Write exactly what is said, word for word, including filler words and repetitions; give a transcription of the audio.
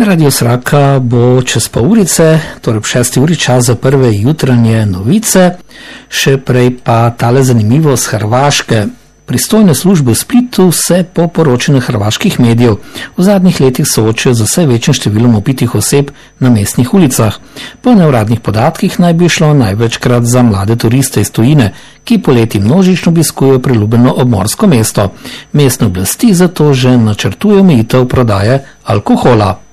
Radio Sraka bo čez pol urice, torej ob šesti uri čas za prve jutranje novice, še prej pa tale zanimivost Hrvaške. Pristojne službe v Splitu se po poročanju hrvaških medijev v zadnjih letih soočajo z vse večjim številom opitih oseb na mestnih ulicah. Po neuradnih podatkih naj bi šlo največkrat za mlade turiste iz tujine, ki poleti množično obiskujejo priljubljeno obmorsko mesto. Mestne oblasti zato že načrtujejo omejitev prodaje alkohola.